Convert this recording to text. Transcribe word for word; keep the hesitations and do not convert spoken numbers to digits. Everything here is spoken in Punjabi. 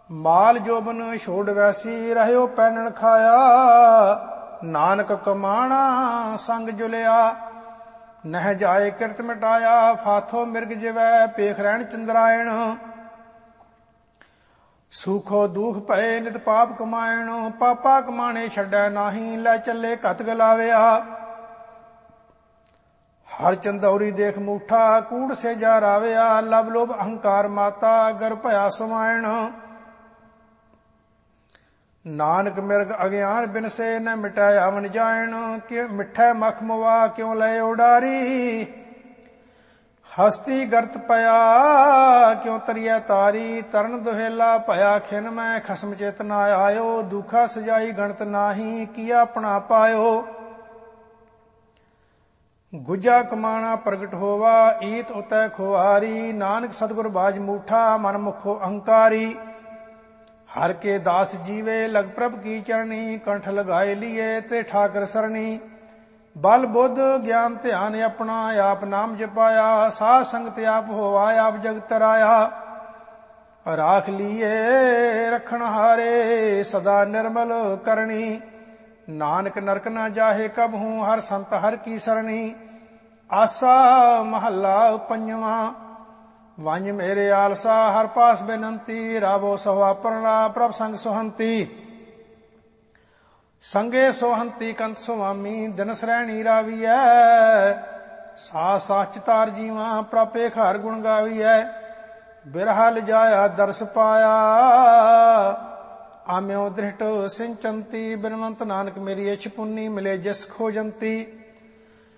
ਮਾਲ ਜੋਬਨ ਛੋੜ ਵੈਸੀ ਰਹਿਓ ਪੈਨਣ ਖਾਇਆ। ਨਾਨਕ ਕਮਾਣਾ ਸੰਗ ਜੁਲਿਆ ਨਹਿ ਜਾਏ ਕਿਰਤ ਮਿਟਾਇਆ। ਫਾਥੋ ਮਿਰਗ ਜਿਵੈ ਪੇਖ ਰਹਿਣ ਚੰਦਰਾਇਣ। ਸੂਖੋ ਦੁਖ ਭਏ ਨਿਤ ਪਾਪ ਕਮਾਇਣ। ਪਾਪਾ ਕਮਾਣੇ ਛੱਡੈ ਨਾਹੀ ਲੈ ਚੱਲੇ ਘਤ ਗਲਾਵਿਆ। ਹਰ ਚੰਦੌਰੀ ਦੇਖ ਮੂਠਾ ਕੂੜ ਸੇ ਜਾ ਰਾਵਿਆ। ਲਬ ਲੋਭ ਅਹੰਕਾਰ ਮਾਤਾ ਗਰ ਭਇਆ ਸਮਾਇਣ। ਨਾਨਕ ਮਿਰਗ ਅਗਿਆਨ ਬਿਨਸੇ ਨ ਮਿਟੈ ਆਵਨ ਜਾਇਣ। ਕਿ ਮਿੱਠੈ ਮਖ ਮੁਆ ਕਿਉ ਲਏ ਉਡਾਰੀ। ਹਸਤੀ ਗਰਤ ਪਿਆ ਕਿਉ ਤਰੀਐ ਤਾਰੀ। ਤਰਨ ਦੁਹੇਲਾ ਭਇਆ ਖਿਨ ਮੈਂ ਖਸਮ ਚਿਤ ਨਾ ਆਇਓ। ਦੁਖਾ ਸਜਾਈ ਗਣਤ ਨਾਹੀ ਕੀਆ ਆਪਣਾ ਪਾਇਓ। ਗੁਜਾ ਕਮਾਣਾ ਪ੍ਰਗਟ ਹੋਵਾ ਈਤ ਉਤੈ ਖੁਆਰੀ। ਨਾਨਕ ਸਤਿਗੁਰ ਬਾਜ ਮੂਠਾ ਮਨ ਮੁਖੋ ਅਹੰਕਾਰੀ। ਹਰ ਕੇ ਦਾਸ ਜੀਵੇ ਲਗ ਪ੍ਰਭ ਕੀ ਚਰਣੀ। ਕੰਠ ਲਗਾਏ ਲੀਏ ਤੇ ਠਾਕਰ ਸਰਣੀ। ਬਲ ਬੁੱਧ ਗਿਆਨ ਧਿਆਨ ਆਪਣਾ ਆਪ ਨਾਮ ਜਪਾਇਆ। ਸਾਧ ਸੰਗਤ ਆਪ ਹੋਵਾ ਆਪ ਜਗਤ ਰਾਇਆ। ਰਾਖ ਲੀਏ ਰਖਣ ਹਾਰੇ ਸਦਾ ਨਿਰਮਲ ਕਰਨੀ। ਨਾਨਕ ਨਰਕ ਨਾ ਜਾਹੇ ਕਬਹੂ ਹਰ ਸੰਤ ਹਰ ਕੀ ਸਰਣੀ। ਆਸਾ ਮਹੱਲਾ ਪੰਜਵਾਂ। ਵੰਜ ਮੇਰੇ ਆਲਸਾ ਹਰ ਪਾਸ ਬੇਨੰਤੀ। ਰਾਵੋ ਸਵਾ ਪਰਣਾ ਪ੍ਰਭ ਸੰਗ ਸੁਹੰਤੀ। ਸੰਗੇ ਸੋਹੰਤੀ ਕੰਤ ਸੁਆਮੀ ਦਿਨ ਸਰੈਣੀ ਰਾਵੀਐ। ਸਾ ਸਾਚ ਤਾਰ ਜੀਵਾਂ ਪ੍ਰਪੇ ਘਰ ਗੁਣ ਗਾਵੀਐ। ਬਿਰਹਾ ਲਿਜਾਇਆ ਦਰਸ ਪਾਇਆ ਆਮਿਓ ਦ੍ਰਿਸ਼ਟ ਸਿੰਚੰਤੀ। ਬਿਨਵੰਤ ਨਾਨਕ ਮੇਰੀ ਇਛ ਪੁੰਨੀ ਮਿਲੇ ਜਿਸ ਖੋਜੰਤੀ।